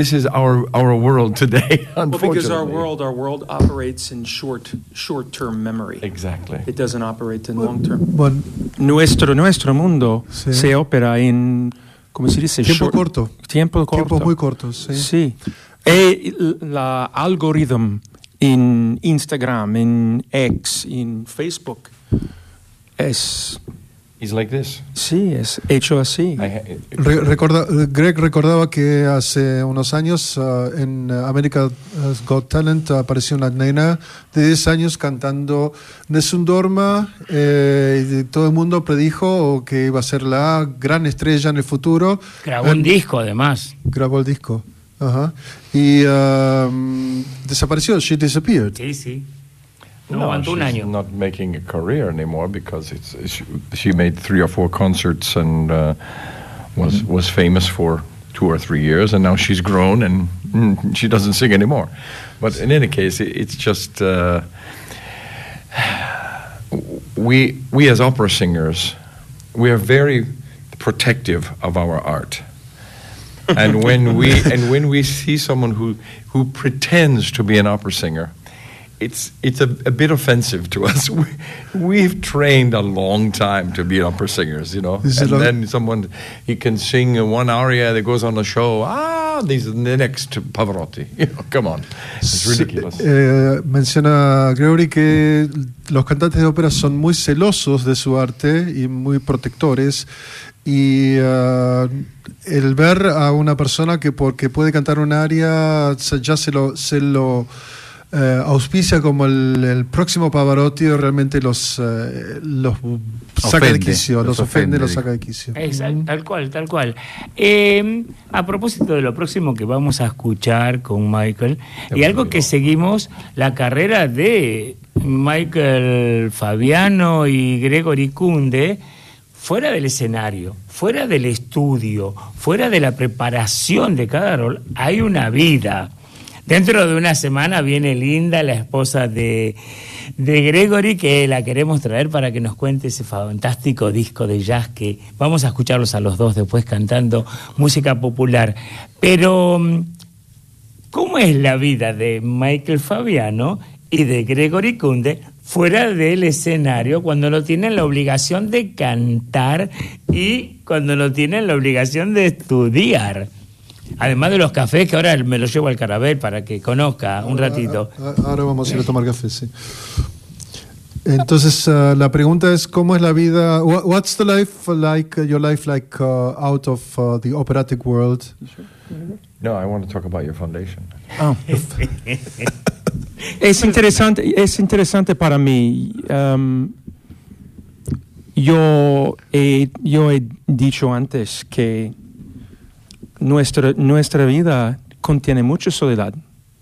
This is our world today, Well, because our unfortunately. world operates in short-term memory. Exactly. It doesn't operate in long-term. Bueno, Nuestro mundo Sí. se opera en, ¿cómo se dice? tiempo corto. Tiempo corto. Tiempos muy cortos, sí. Sí. E la algoritmo en Instagram, en X, en Facebook es He's like this. hecho así. Greg recordaba que hace unos años en America's Got Talent apareció una nena de 10 años cantando Nessun Dorma, y todo el mundo predijo que iba a ser la gran estrella en el futuro. Grabó un disco, además. Grabó el disco. Ajá. Y desapareció. She disappeared. Sí, sí. No aguantó un she's año. not making a career anymore because she made 3 or 4 concerts and was famous for 2 or 3 years, and now she's grown and she doesn't sing anymore. But in any case, it's just we as opera singers, we are very protective of our art. And when we see someone who pretends to be an opera singer, it's a bit offensive to us. We've trained a long time to be opera singers, you know. And then someone, he can sing one aria that goes on the show. This is the next Pavarotti. You know, come on, it's ridiculous. Menciona Gregory que los cantantes de ópera son muy celosos de su arte y muy protectores. Y el ver a una persona que porque puede cantar un aria ya se lo auspicia como el próximo Pavarotti, realmente los saca de quicio, los ofende, los saca de quicio. Tal cual. A propósito de lo próximo que vamos a escuchar con Michael, y algo que seguimos, la carrera de Michael Fabiano y Gregory Kunde, fuera del escenario, fuera del estudio, fuera de la preparación de cada rol, hay una vida. Dentro de una semana viene Linda, la esposa de Gregory, que la queremos traer para que nos cuente ese fantástico disco de jazz, que vamos a escucharlos a los dos después cantando música popular. Pero, ¿cómo es la vida de Michael Fabiano y de Gregory Kunde fuera del escenario, cuando no tienen la obligación de cantar y cuando no tienen la obligación de estudiar? Además de los cafés, que ahora me los llevo al Carabel para que conozca un ratito. Ahora vamos a ir a tomar café, sí. Entonces, la pregunta es, ¿cómo es la vida? What's the life like, your life like out of the operatic world? No, I want to talk about your foundation. Oh. Es interesante para mí. Yo he dicho antes que nuestra vida contiene mucha soledad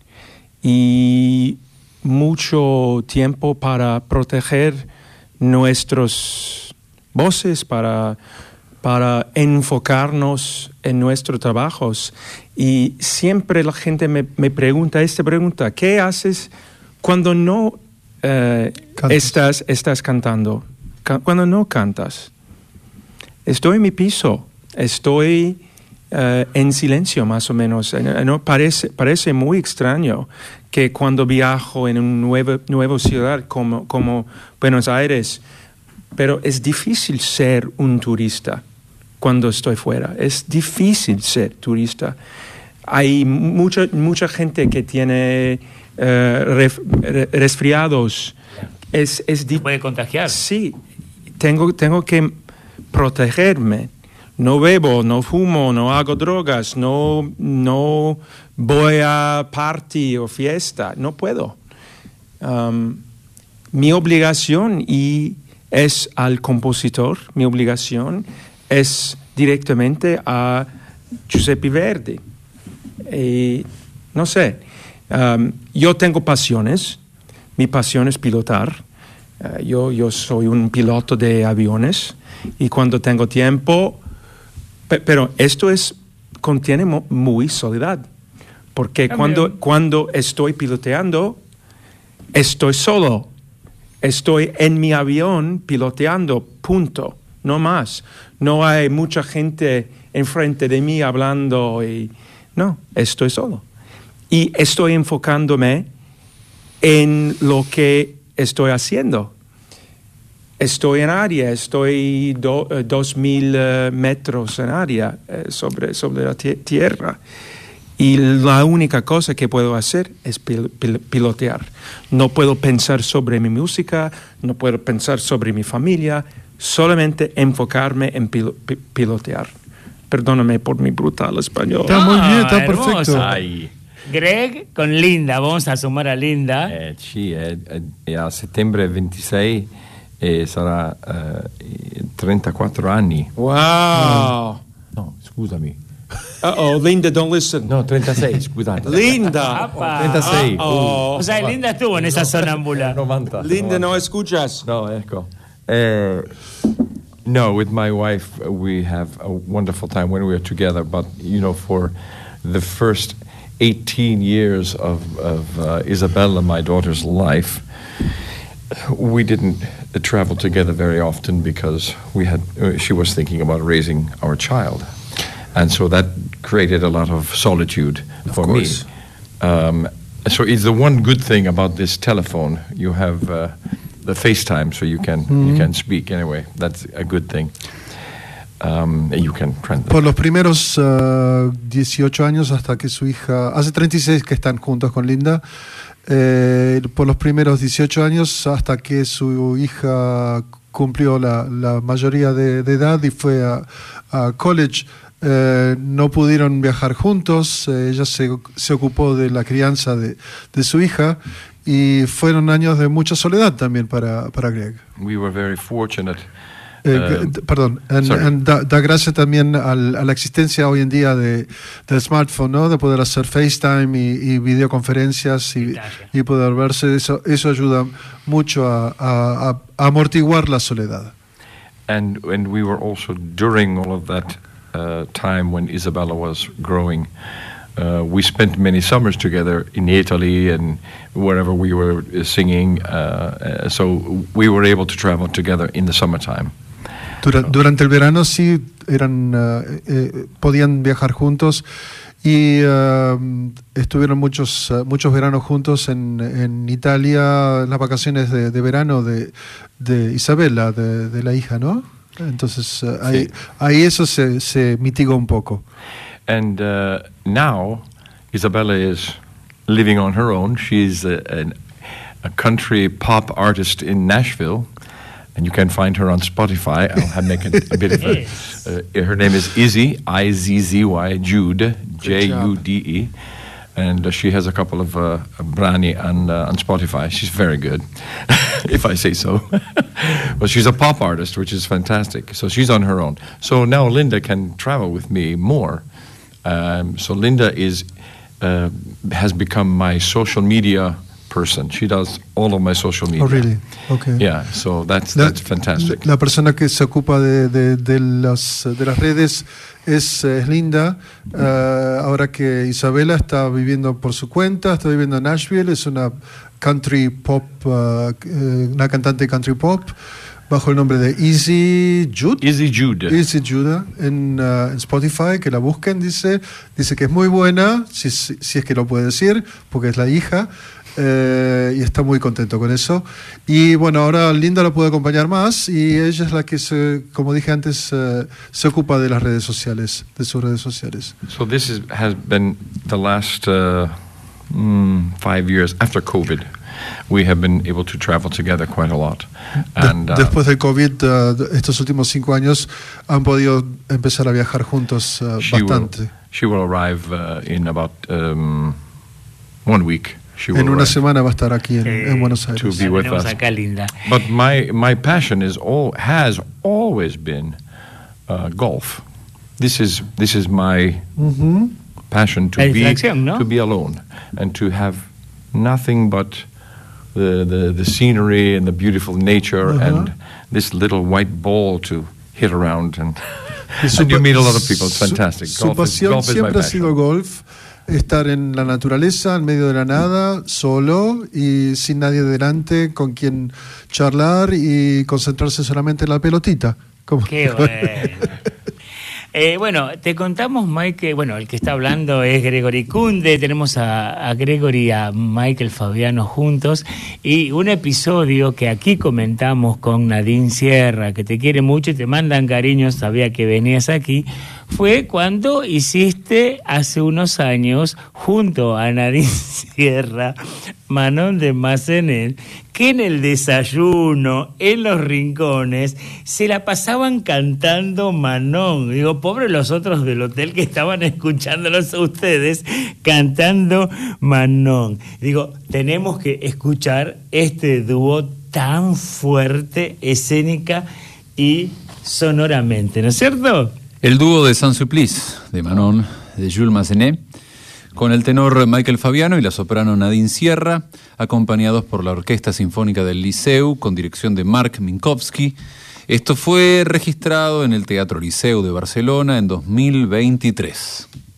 y mucho tiempo para proteger nuestras voces, para enfocarnos en nuestros trabajos. Y siempre la gente me pregunta esta pregunta: ¿qué haces cuando no estás cantando? Cuando no cantas. Estoy en mi piso, estoy en silencio más o menos. No, parece muy extraño que cuando viajo en una nueva ciudad como Buenos Aires, pero es difícil ser un turista cuando estoy fuera. Es difícil ser turista. Hay mucha gente que tiene resfriados. ¿Puede contagiar? Sí, tengo que protegerme. No bebo, no fumo, no hago drogas, no voy a party o fiesta, no puedo. Mi obligación es al compositor, mi obligación es directamente a Giuseppe Verdi. No sé, yo tengo pasiones, mi pasión es pilotar. Yo soy un piloto de aviones y cuando tengo tiempo... Pero esto contiene muy soledad, porque cuando estoy piloteando, estoy solo, estoy en mi avión piloteando, punto, no más. No hay mucha gente enfrente de mí hablando y No, estoy solo. Y estoy enfocándome en lo que estoy haciendo. Estoy en área, estoy 2.000 metros en área sobre la tierra. Y la única cosa que puedo hacer es pilotear. No puedo pensar sobre mi música, no puedo pensar sobre mi familia, solamente enfocarme en pilotear. Perdóname por mi brutal español. Está muy bien, está hermoso. perfecto. Ai. Greg con Linda, vamos a sumar a Linda. Sì, a settembre 26 sarà 34 anni. Wow. No, scusami. Uh-oh, Linda, don't listen. No, 36, scusate. Linda. Apa. 36. Uh-oh. O sea, Linda estuvo en esa sonámbula. 90. Linda, 90. no escuchas. No, ecco. No, with my wife, we have a wonderful time when we are together. But, for the first 18 years of Isabella, my daughter's life, we didn't travel together very often because she was thinking about raising our child. And so that created a lot of solitude for me. So it's the one good thing about this telephone. You have the FaceTime, so you can speak anyway. That's a good thing. You can translate. Por los primeros 18 años hasta que su hija, hace 36 que están juntos con Linda, por los primeros 18 años hasta que su hija cumplió la mayoría de edad y fue a college, no pudieron viajar juntos. Ella se ocupó de la crianza de su hija y fueron años de mucha soledad también para Greg. We were very fortunate. Perdón, da gracias también a la existencia hoy en día del smartphone, ¿no? De poder hacer FaceTime y videoconferencias y poder verse. Eso ayuda mucho a amortiguar la soledad. And we were also, during all of that time when Isabella was growing, we spent many summers together in Italy and wherever we were singing. So we were able to travel together in the summertime. Durante el verano sí podían viajar juntos y estuvieron muchos veranos juntos en Italia, en las vacaciones de verano de Isabella, de la hija, ¿no? Entonces ahí eso se mitigó un poco. And now Isabella is living on her own. She's a country pop artist in Nashville. And you can find her on Spotify. I'll make a bit of her name is Izzy, I-Z-Z-Y, Jude, J-U-D-E. And she has a couple of brani on Spotify. She's very good, if I say so. But she's a pop artist, which is fantastic. So she's on her own. So now Linda can travel with me more. So Linda has become my social media person. She does all of my social media. Oh, really? Okay. Yeah, so that's fantastic. La persona que se ocupa de las redes es Linda. Ahora que Isabela está viviendo por su cuenta, está viviendo en Nashville, es una country pop, una cantante country pop bajo el nombre de Izzy Jude. Izzy Jude. Izzy Jude en Spotify, que la busquen, dice que es muy buena, si es que lo puede decir, porque es la hija. Y está muy contento con eso. Y bueno, ahora Linda lo puede acompañar más y ella es la que, como dije antes, se ocupa de las redes sociales, de sus redes sociales. So this has been the last 5 years after COVID. We have been able to travel together quite a lot. And, después del COVID, estos últimos 5 años han podido empezar a viajar juntos bastante. She will arrive in about 1 week. En una semana va a estar aquí en Buenos Aires. To be with us. Acá, Linda. But my passion has always been golf. This is my passion to be alone and to have nothing but the scenery and the beautiful nature and this little white ball to hit around and you meet a lot of people. It's fantastic. Su pasión siempre ha sido golf. Estar en la naturaleza, en medio de la nada, solo y sin nadie delante con quien charlar y concentrarse solamente en la pelotita. Qué bueno. Bueno, te contamos, Mike, que, bueno, el que está hablando es Gregory Kunde, tenemos a Gregory y a Michael Fabiano juntos, y un episodio que aquí comentamos con Nadine Sierra, que te quiere mucho y te mandan cariños, sabía que venías aquí, fue cuando hiciste hace unos años, junto a Nadine Sierra, Manon de Massenet, que en el desayuno, en los rincones, se la pasaban cantando Manon. Digo, pobre los otros del hotel que estaban escuchándolos a ustedes cantando Manon. Digo, tenemos que escuchar este dúo tan fuerte, escénica y sonoramente, ¿no es cierto? El dúo de Saint-Supplice, de Manon, de Jules Massenet, con el tenor Michael Fabiano y la soprano Nadine Sierra, acompañados por la Orquesta Sinfónica del Liceu, con dirección de Marc Minkowski. Esto fue registrado en el Teatro Liceu de Barcelona en 2023.